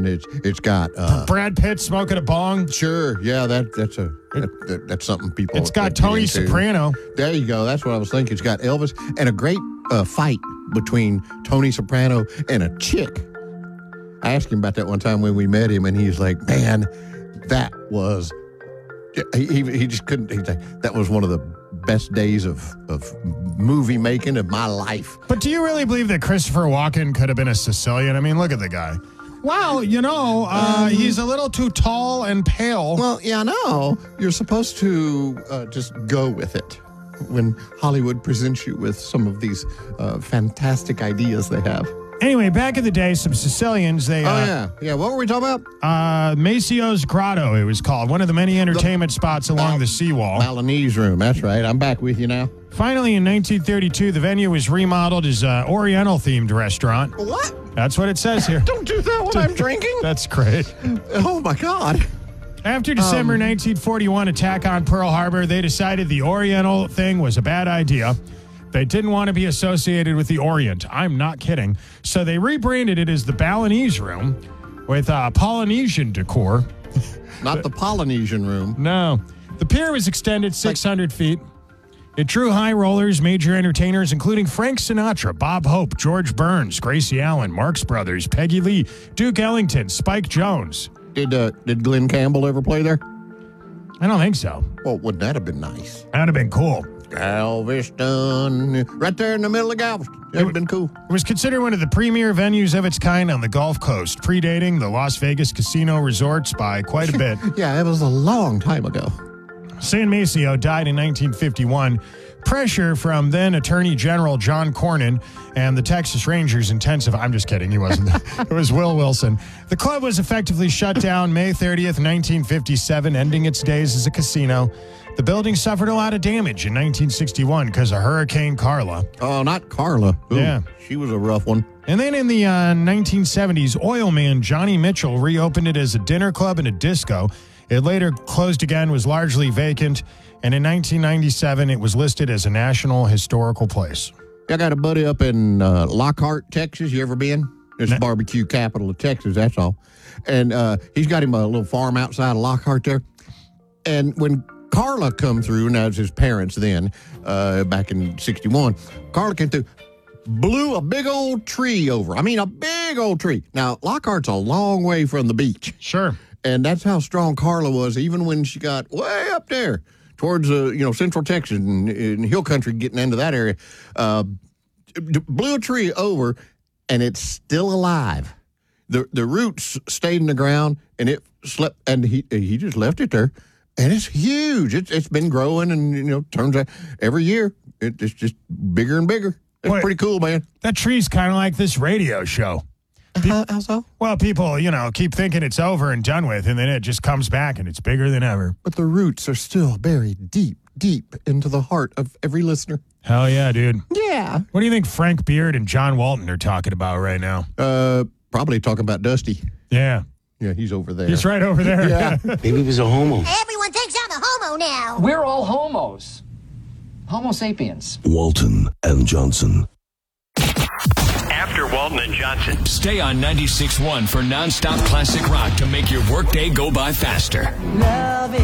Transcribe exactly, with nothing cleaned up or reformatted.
and it's it's got uh, Brad Pitt smoking a bong. Sure, yeah, that that's a that, that, that's something people. It's got Tony into. Soprano. There you go. That's what I was thinking. It's got Elvis and a great uh, fight between Tony Soprano and a chick. I asked him about that one time when we met him, and he's like, "Man, that was." He he just couldn't. He's like, that was one of the best days of of movie making of my life. But do you really believe that Christopher Walken could have been a Sicilian? I mean, look at the guy. Well, you know, uh, um, he's a little too tall and pale. Well, yeah, I know. You're supposed to uh, just go with it when Hollywood presents you with some of these uh, fantastic ideas they have. Anyway, back in the day, some Sicilians, they... Oh, uh, yeah. Yeah, what were we talking about? Uh, Maceo's Grotto, it was called. One of the many entertainment the, spots along Bal- the seawall. Balinese Room, that's right. I'm back with you now. Finally, in nineteen thirty-two, the venue was remodeled as an Oriental-themed restaurant. What? That's what it says here. Don't do that when I'm drinking. That's great. Oh, my God. After December um, nineteen forty-one attack on Pearl Harbor, they decided the Oriental thing was a bad idea. They didn't want to be associated with the Orient. I'm not kidding. So they rebranded it as the Balinese Room with uh, Polynesian decor. Not the Polynesian Room. No. The pier was extended six hundred feet. It drew high rollers, major entertainers, including Frank Sinatra, Bob Hope, George Burns, Gracie Allen, Marx Brothers, Peggy Lee, Duke Ellington, Spike Jones. Did uh, did Glenn Campbell ever play there? I don't think so. Well, wouldn't that have been nice? That would have been cool. Galveston, right there in the middle of Galveston. That would have been cool. It was considered one of the premier venues of its kind on the Gulf Coast, predating the Las Vegas casino resorts by quite a bit. Yeah, it was a long time ago. San Maceo died in nineteen fifty-one. Pressure from then Attorney General John Cornyn and the Texas Rangers intensified. I'm just kidding. He wasn't. It was Will Wilson. The club was effectively shut down May thirtieth, nineteen fifty-seven, ending its days as a casino. The building suffered a lot of damage in nineteen sixty-one because of Hurricane Carla. Oh, not Carla. Ooh, yeah. She was a rough one. And then in the uh, nineteen seventies, oil man Johnny Mitchell reopened it as a dinner club and a disco. It later closed again, was largely vacant, and in nineteen ninety-seven, it was listed as a National Historical Place. I got a buddy up in uh, Lockhart, Texas. You ever been? It's the no. barbecue capital of Texas, that's all. And uh, he's got him a little farm outside of Lockhart there. And when Carla come through, and that was his parents then, uh, back in sixty-one, Carla came through, blew a big old tree over. I mean, a big old tree. Now, Lockhart's a long way from the beach. Sure. And that's how strong Carla was, even when she got way up there towards, uh, you know, Central Texas and, and Hill Country, getting into that area. Uh, blew a tree over, and it's still alive. The the roots stayed in the ground, and it slept, and he he just left it there. And it's huge. It's it's been growing, and, you know, turns out every year it, it's just bigger and bigger. It's Wait, pretty cool, man. That tree's kind of like this radio show. Pe- how, how so? Well, people, you know, keep thinking it's over and done with, and then it just comes back, and it's bigger than ever. But the roots are still buried deep, deep into the heart of every listener. Hell yeah, dude. Yeah. What do you think Frank Beard and John Walton are talking about right now? Uh, probably talking about Dusty. Yeah. Yeah, he's over there. He's right over there. Yeah. Maybe he was a homo. Everyone thinks I'm a homo now. We're all homos. Homo sapiens. Walton and Johnson. After Walton and Johnson. Stay on ninety-six point one for nonstop classic rock to make your workday go by faster. Love